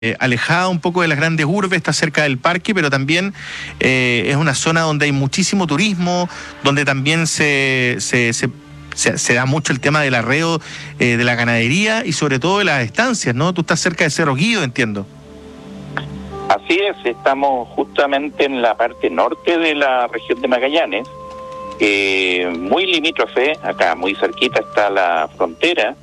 alejada un poco de las grandes urbes, está cerca del parque, pero también es una zona donde hay muchísimo turismo, donde también se da mucho el tema del arreo de la ganadería y sobre todo de las estancias, ¿no? Tú estás cerca de Cerro Guido, entiendo. Así es, estamos justamente en la parte norte de la región de Magallanes, muy limítrofe, acá muy cerquita está la frontera